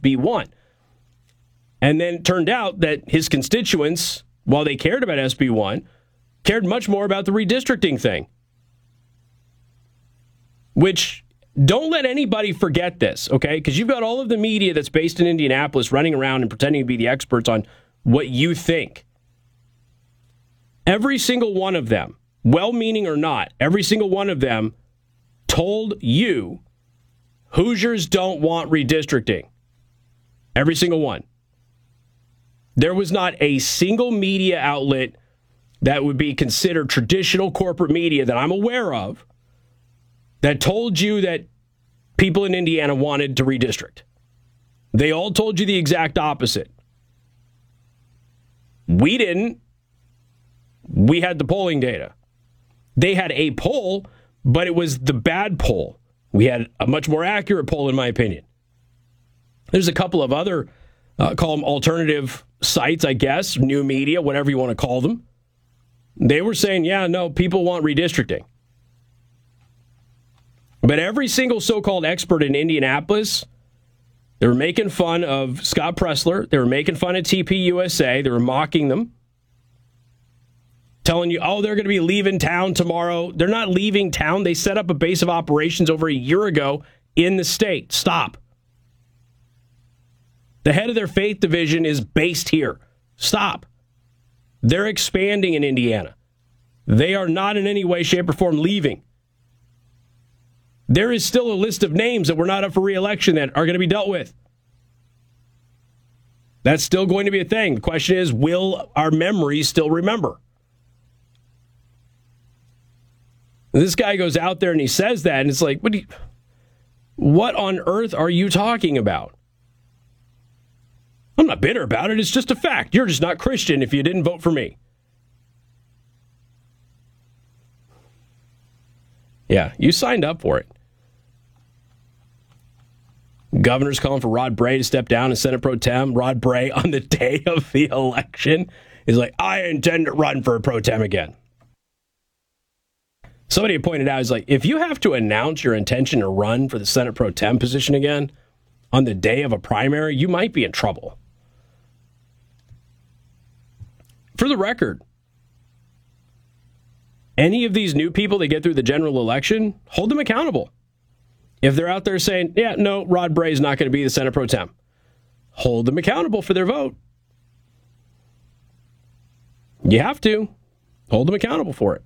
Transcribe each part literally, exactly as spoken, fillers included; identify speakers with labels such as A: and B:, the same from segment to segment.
A: B one. And then it turned out that his constituents, while they cared about S B one, cared much more about the redistricting thing. Which, don't let anybody forget this, okay? Because you've got all of the media that's based in Indianapolis running around and pretending to be the experts on what you think. Every single one of them, well-meaning or not, every single one of them told you Hoosiers don't want redistricting. Every single one. There was not a single media outlet that would be considered traditional corporate media that I'm aware of that told you that people in Indiana wanted to redistrict. They all told you the exact opposite. We didn't. We had the polling data. They had a poll, but it was the bad poll. We had a much more accurate poll, in my opinion. There's a couple of other, uh, call them alternative sites, I guess, new media, whatever you want to call them. They were saying, yeah, no, people want redistricting. But every single so-called expert in Indianapolis, they were making fun of Scott Pressler. They were making fun of T P U S A. They were mocking them. Telling you, oh, they're going to be leaving town tomorrow. They're not leaving town. They set up a base of operations over a year ago in the state. Stop. The head of their faith division is based here. Stop. They're expanding in Indiana. They are not in any way, shape, or form leaving. There is still a list of names that were not up for re-election that are going to be dealt with. That's still going to be a thing. The question is, will our memories still remember? This guy goes out there and he says that, and it's like, what do you, what on earth are you talking about? I'm not bitter about it. It's just a fact. You're just not Christian if you didn't vote for me. Yeah, you signed up for it. Governor's calling for Rod Bray to step down as Senate Pro Tem. Rod Bray, on the day of the election, is like, I intend to run for a Pro Tem again. Somebody pointed out, is like, if you have to announce your intention to run for the Senate Pro Tem position again on the day of a primary, you might be in trouble. For the record, any of these new people that get through the general election, hold them accountable. If they're out there saying, yeah, no, Rod Bray is not going to be the Senate Pro Tem, hold them accountable for their vote. You have to. Hold them accountable for it.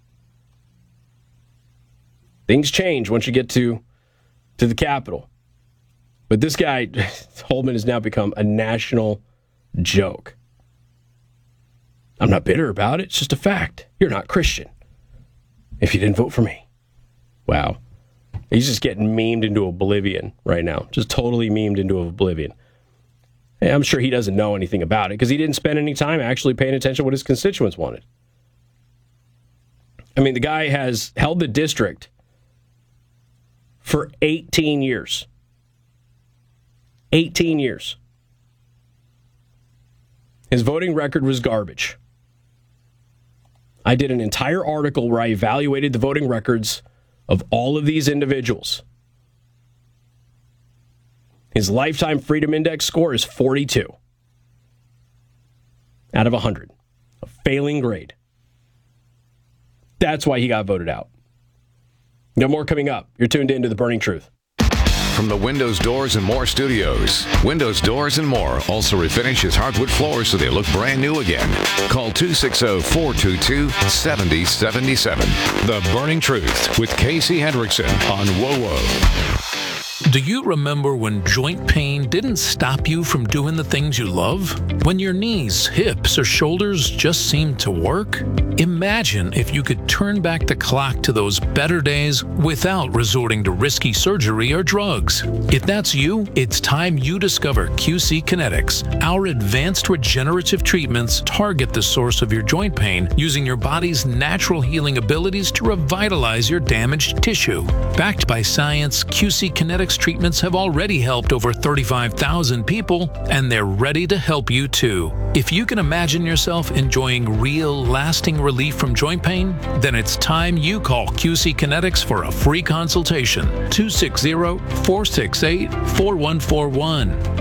A: Things change once you get to, to the Capitol. But this guy, Holman, has now become a national joke. I'm not bitter about it. It's just a fact. You're not Christian if you didn't vote for me. Wow. He's just getting memed into oblivion right now. Just totally memed into oblivion. Hey, I'm sure he doesn't know anything about it because he didn't spend any time actually paying attention to what his constituents wanted. I mean, the guy has held the district for eighteen years. eighteen years. His voting record was garbage. I did an entire article where I evaluated the voting records of all of these individuals. His lifetime Freedom Index score is forty-two out of one hundred. A failing grade. That's why he got voted out. No more coming up. You're tuned in to The Burning Truth.
B: From the Windows, Doors, and More studios. Windows, Doors, and More also refinishes hardwood floors so they look brand new again. Call two six zero, four two two, seven zero seven seven. The Burning Truth with Casey Hendrickson on W O W O.
C: Do you remember when joint pain didn't stop you from doing the things you love? When your knees, hips, or shoulders just seemed to work? Imagine if you could turn back the clock to those better days without resorting to risky surgery or drugs. If that's you, it's time you discover Q C Kinetics. Our advanced regenerative treatments target the source of your joint pain using your body's natural healing abilities to revitalize your damaged tissue. Backed by science, Q C Kinetics treatments have already helped over thirty-five thousand people, and they're ready to help you too. If you can imagine yourself enjoying real, lasting relief from joint pain, then it's time you call Q C Kinetics for a free consultation. two six zero, four six eight, four one four one.